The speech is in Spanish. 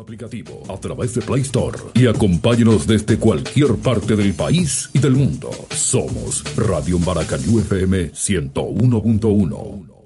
aplicativo a través de Play Store y acompáñenos desde cualquier parte del país y del mundo. Somos Radio Maracayú FM 101.1.